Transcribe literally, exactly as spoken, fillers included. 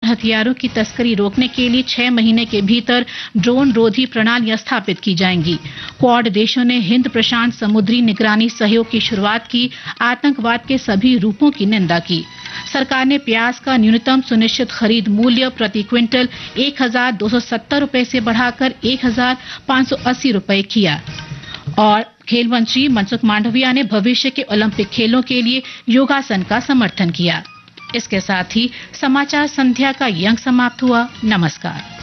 हथियारों की तस्करी रोकने के लिए छह महीने के भीतर ड्रोन रोधी प्रणालियां स्थापित की जाएंगी। क्वाड देशों ने हिंद प्रशांत समुद्री निगरानी सहयोग की शुरुआत की, आतंकवाद के सभी रूपों की निंदा की। सरकार ने प्याज का न्यूनतम सुनिश्चित खरीद मूल्य प्रति क्विंटल एक हजार दो सौ सत्तर रुपए से बढ़ाकर एक हजार पाँच सौ अस्सी रुपए किया। और खेल मंत्री मनसुख मांडविया ने भविष्य के ओलंपिक खेलों के लिए योगासन का समर्थन किया। इसके साथ ही समाचार संध्या का ये अंक समाप्त हुआ। नमस्कार।